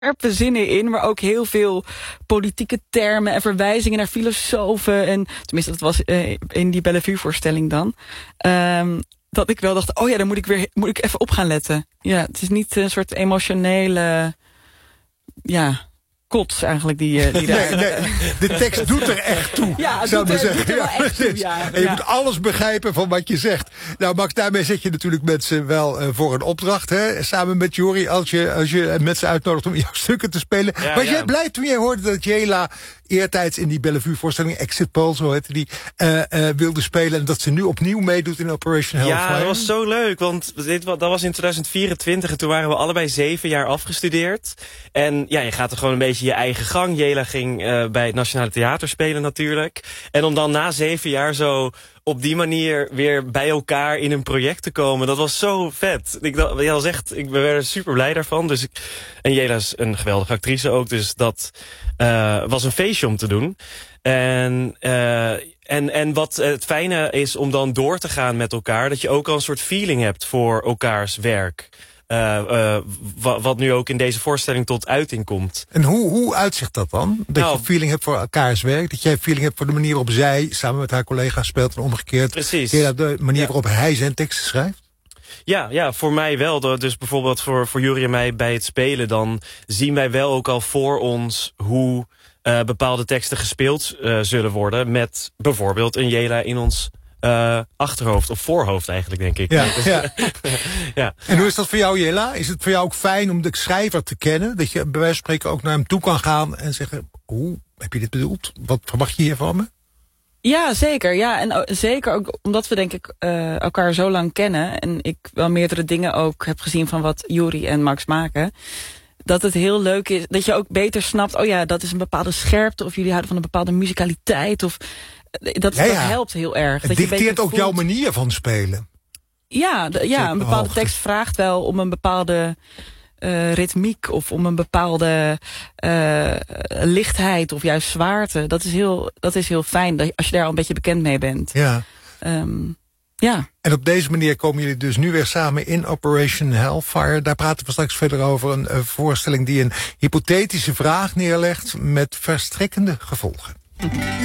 scherpe zinnen in, maar ook heel veel politieke termen en verwijzingen naar filosofen. En tenminste, dat was in die Bellevue-voorstelling dan. Dat ik wel dacht, oh ja, dan moet ik even op gaan letten. Ja, het is niet een soort emotionele, kots eigenlijk die daar... Nee, de tekst doet er echt toe, ja, zou ik zeggen. Ja, echt toe, ja. En je moet alles begrijpen van wat je zegt. Nou, Max, daarmee zet je natuurlijk mensen wel voor een opdracht, hè? Samen met Joeri, als je mensen uitnodigt om jouw stukken te spelen. Ja, was jij blij toen jij hoorde dat Jela eertijds in die Bellevue-voorstelling, Exit Poll, zo heette die, wilde spelen, en dat ze nu opnieuw meedoet in Operation Hellfire? Ja, dat was zo leuk, want dat was in 2024 en toen waren we allebei 7 jaar afgestudeerd. En ja, je gaat er gewoon een beetje je eigen gang. Jela ging bij het Nationale Theater spelen natuurlijk. En om dan na 7 jaar zo op die manier weer bij elkaar in een project te komen, dat was zo vet. Ik ben er super blij daarvan. En Jela is een geweldige actrice ook, dus dat was een feestje om te doen. En wat het fijne is om dan door te gaan met elkaar, dat je ook al een soort feeling hebt voor elkaars werk. Wat nu ook in deze voorstelling tot uiting komt. En hoe uitzicht dat dan? Dat je feeling hebt voor elkaars werk? Dat jij feeling hebt voor de manier waarop zij samen met haar collega's speelt en omgekeerd? Precies. De manier waarop hij zijn teksten schrijft? Ja, voor mij wel. Dus bijvoorbeeld voor Joeri en mij bij het spelen, dan zien wij wel ook al voor ons hoe bepaalde teksten gespeeld zullen worden met bijvoorbeeld een Jela in ons achterhoofd of voorhoofd eigenlijk, denk ik. Ja. Ja. En hoe is dat voor jou, Jela? Is het voor jou ook fijn om de schrijver te kennen? Dat je bij wijze van spreken ook naar hem toe kan gaan en zeggen, hoe heb je dit bedoeld? Wat verwacht je hier van me? Ja, zeker. Ja, en zeker ook omdat we denk ik elkaar zo lang kennen en ik wel meerdere dingen ook heb gezien van wat Joeri en Max maken, dat het heel leuk is, dat je ook beter snapt, oh ja, dat is een bepaalde scherpte, of jullie houden van een bepaalde musicaliteit, of dat helpt heel erg. Het dicteert ook jouw manier van spelen. Ja, een bepaalde tekst vraagt wel om een bepaalde ritmiek of om een bepaalde lichtheid of juist zwaarte. Dat is heel fijn als je daar al een beetje bekend mee bent. Ja. Ja. En op deze manier komen jullie dus nu weer samen in Operation Hellfire. Daar praten we straks verder over. Een voorstelling die een hypothetische vraag neerlegt met verstrekkende gevolgen.